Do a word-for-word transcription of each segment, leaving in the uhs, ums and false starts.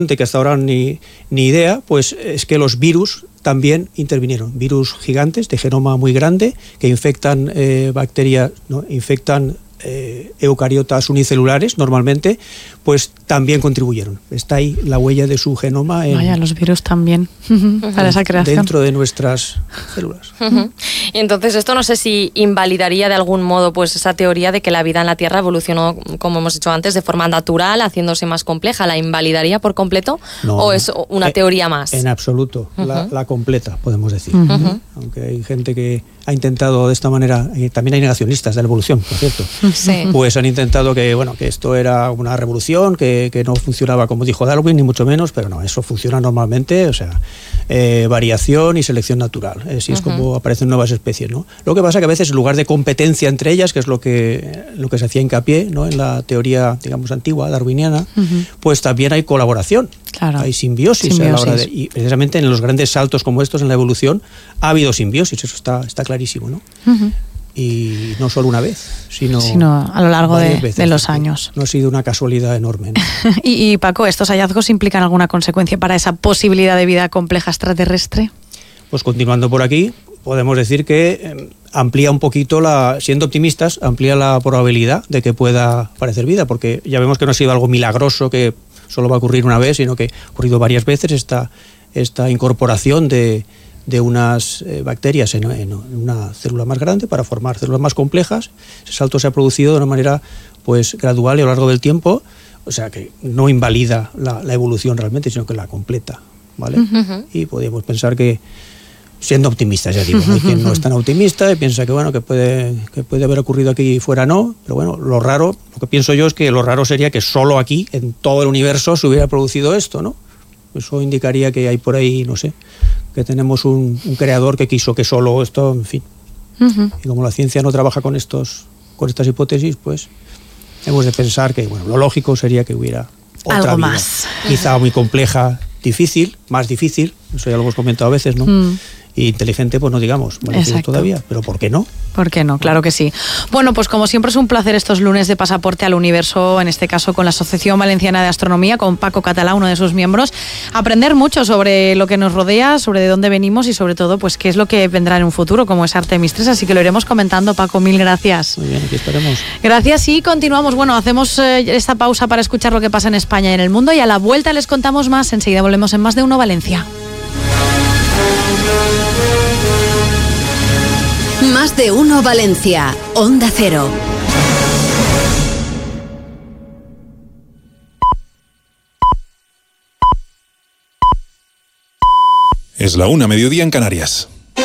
que hasta ahora ni, ni idea, pues es que los virus también intervinieron. Virus gigantes de genoma muy grande que infectan eh, bacterias, ¿no? infectan eh, eucariotas unicelulares normalmente, pues también contribuyeron. Está ahí la huella de su genoma en, Vaya, los virus también para esa creación. Dentro de nuestras células. Uh-huh. Y entonces esto no sé si invalidaría de algún modo pues esa teoría de que la vida en la Tierra evolucionó, como hemos dicho antes, de forma natural, haciéndose más compleja. ¿La invalidaría por completo? No, ¿O es una eh, teoría más? En absoluto. Uh-huh. La, la completa, podemos decir. Uh-huh. Aunque hay gente que ha intentado de esta manera, y también hay negacionistas de la evolución, por cierto, sí. pues han intentado que, bueno, que esto era una revolución, que, que no funcionaba como dijo Darwin, ni mucho menos, pero no, eso funciona normalmente, o sea, eh, variación y selección natural, eh, si es uh-huh. como aparecen nuevas especies, ¿no? Lo que pasa que a veces en lugar de competencia entre ellas, que es lo que, lo que se hacía hincapié, ¿no? En la teoría, digamos, antigua, darwiniana, uh-huh. pues también hay colaboración. Claro. Hay simbiosis, simbiosis. A la hora de, y precisamente en los grandes saltos como estos en la evolución ha habido simbiosis, eso está, está clarísimo, ¿no? Uh-huh. Y no solo una vez, sino, sino a lo largo de, veces, de los años. No ha sido una casualidad enorme, ¿no? y, y Paco, ¿estos hallazgos implican alguna consecuencia para esa posibilidad de vida compleja extraterrestre? Pues continuando por aquí, podemos decir que eh, amplía un poquito, la, siendo optimistas, amplía la probabilidad de que pueda aparecer vida, porque ya vemos que no ha sido algo milagroso que solo va a ocurrir una vez, sino que ha ocurrido varias veces esta, esta incorporación de, de unas eh, bacterias en, en una célula más grande para formar células más complejas. Ese salto se ha producido de una manera pues gradual y a lo largo del tiempo, o sea que no invalida la, la evolución realmente, sino que la completa, ¿vale? Uh-huh. Y podríamos pensar que, siendo optimistas, ya digo, hay quien no es tan optimista y piensa que bueno que puede, que puede haber ocurrido aquí y fuera no, pero bueno, lo raro, lo que pienso yo es que lo raro sería que solo aquí, en todo el universo, se hubiera producido esto, ¿no? Eso indicaría que hay por ahí, no sé, que tenemos un, un creador que quiso que solo esto, en fin. Uh-huh. Y como la ciencia no trabaja con estos, con estas hipótesis, pues hemos de pensar que bueno, lo lógico sería que hubiera otra algo vida, más. Quizá muy compleja, difícil, más difícil, eso ya lo hemos comentado a veces, ¿no? Mm. Y inteligente, pues no digamos, bueno, todavía, pero ¿por qué no? ¿Por qué no? Claro que sí. Bueno, pues como siempre es un placer estos lunes de Pasaporte al Universo, en este caso con la Asociación Valenciana de Astronomía, con Paco Català, uno de sus miembros, aprender mucho sobre lo que nos rodea, sobre de dónde venimos y sobre todo, pues qué es lo que vendrá en un futuro, como es Artemis tres, así que lo iremos comentando. Paco, mil gracias. Muy bien, aquí estaremos. Gracias y continuamos. Bueno, hacemos eh, esta pausa para escuchar lo que pasa en España y en el mundo y a la vuelta les contamos más. Enseguida volvemos en Más de Uno Valencia. Más de Uno Valencia, Onda Cero. Es la una, mediodía en Canarias.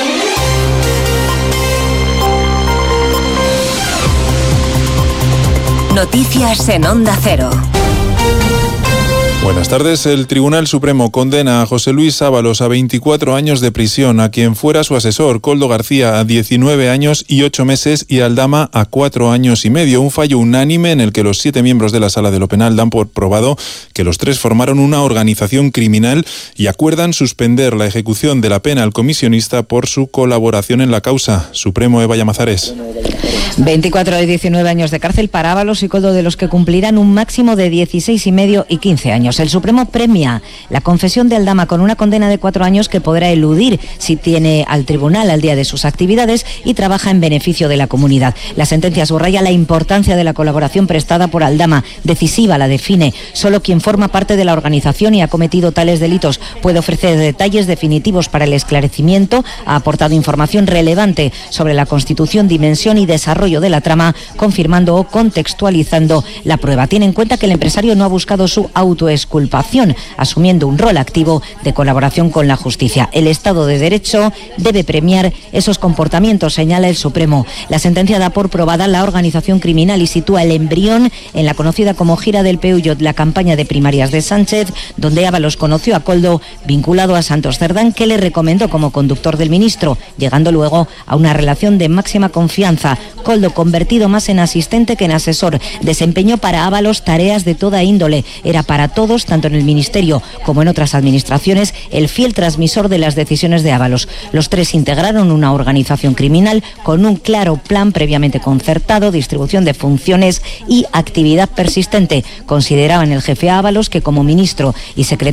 Noticias en Onda Cero. Buenas tardes. El Tribunal Supremo condena a José Luis Ábalos a veinticuatro años de prisión, a quien fuera su asesor, Koldo García, a diecinueve años y ocho meses y Aldama a cuatro años y medio. Un fallo unánime en el que los siete miembros de la Sala de lo Penal dan por probado que los tres formaron una organización criminal y acuerdan suspender la ejecución de la pena al comisionista por su colaboración en la causa. Supremo, Eva Llamazares. veinticuatro y diecinueve años de cárcel para Ábalos y Koldo, de los que cumplirán un máximo de dieciséis y medio y quince años. El Supremo premia la confesión de Aldama con una condena de cuatro años que podrá eludir si tiene al tribunal al día de sus actividades y trabaja en beneficio de la comunidad. La sentencia subraya la importancia de la colaboración prestada por Aldama. Decisiva la define. Solo quien forma parte de la organización y ha cometido tales delitos puede ofrecer detalles definitivos para el esclarecimiento. Ha aportado información relevante sobre la constitución, dimensión y desarrollo de la trama, confirmando o contextualizando la prueba. Tiene en cuenta que el empresario no ha buscado su autoexculpación, asumiendo un rol activo de colaboración con la justicia. El Estado de Derecho debe premiar esos comportamientos, señala el Supremo. La sentencia da por probada la organización criminal y sitúa el embrión en la conocida como gira del Peullo, la campaña de primarias de Sánchez, donde Ábalos conoció a Koldo vinculado a Santos Cerdán, que le recomendó como conductor del ministro, llegando luego a una relación de máxima confianza. Koldo, convertido más en asistente que en asesor, desempeñó para Ábalos tareas de toda índole. Era para todos, tanto en el Ministerio como en otras administraciones, el fiel transmisor de las decisiones de Ábalos. Los tres integraron una organización criminal con un claro plan previamente concertado, distribución de funciones y actividad persistente. Consideraban el jefe Ábalos que como ministro y secretario